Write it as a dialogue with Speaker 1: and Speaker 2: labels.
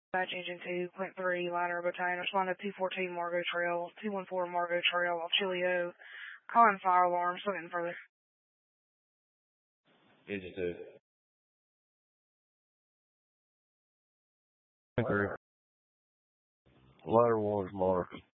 Speaker 1: Batch Engine 2, Point 3, Liner Battalion, respond to 214 Margo Trail, 214 Margo Trail, Chilio, calling fire alarm, something further.
Speaker 2: Engine 2.
Speaker 3: Point 3. Ladder 1 is marked.